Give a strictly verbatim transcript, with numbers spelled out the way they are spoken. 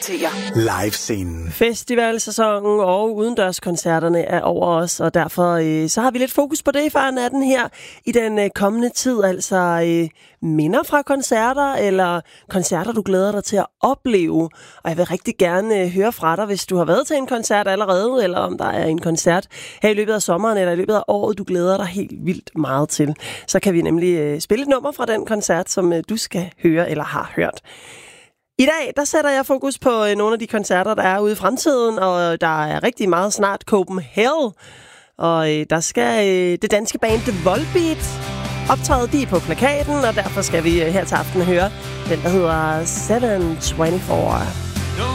præsenterer Live-scenen. Festivalsæsonen og udendørskoncerterne er over os, og derfor øh, så har vi lidt fokus på det fra natten her i den øh, kommende tid. Altså øh, minder fra koncerter, eller koncerter, du glæder dig til at opleve. Og jeg vil rigtig gerne øh, høre fra dig, hvis du har været til en koncert allerede, eller om der er en koncert her i løbet af sommeren, eller i løbet af året, du glæder dig helt vildt meget til. Så kan vi nemlig øh, spille et nummer fra den koncert, som øh, du skal høre eller har hørt. I dag, der sætter jeg fokus på øh, nogle af de koncerter, der er ude i fremtiden, og der er rigtig meget snart Copenhagen. Og øh, der skal øh, det danske band The Volbeat optræde, de er på plakaten, og derfor skal vi øh, her til aften høre den, der hedder syv to fire.